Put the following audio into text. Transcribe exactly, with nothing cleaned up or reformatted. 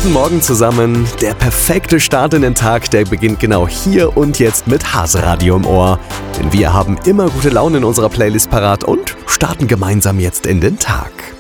Guten Morgen zusammen. Der perfekte Start in den Tag, der beginnt genau hier und jetzt mit Hase-Radio im Ohr. Denn wir haben immer gute Laune in unserer Playlist parat und starten gemeinsam jetzt in den Tag.